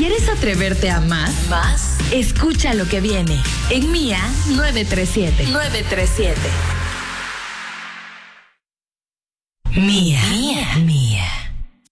¿Quieres atreverte a más? ¿Más? Escucha lo que viene en Mía 937. Mía.